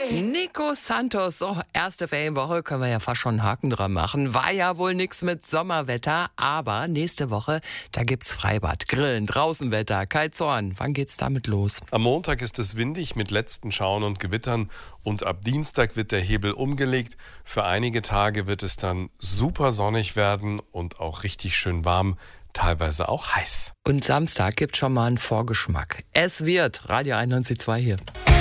Nico Santos, so, erste Ferienwoche, können wir ja fast schon einen Haken dran machen. War ja wohl nix mit Sommerwetter, aber nächste Woche, da gibt's Freibad, Grillen, Draußenwetter, Kitesurfen. Wann geht's damit los? Am Montag ist es windig mit letzten Schauern und Gewittern und ab Dienstag wird der Hebel umgelegt. Für einige Tage wird es dann super sonnig werden und auch richtig schön warm, teilweise auch heiß. Und Samstag gibt's schon mal einen Vorgeschmack. Es wird Radio 91.2 hier.